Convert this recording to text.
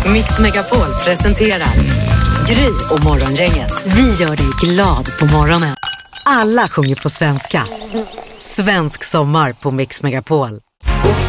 Mix Megapol presenterar Gry och Morgongänget. Vi gör dig glad på morgonen. Alla sjunger på svenska. Svensk sommar på Mix Megapol.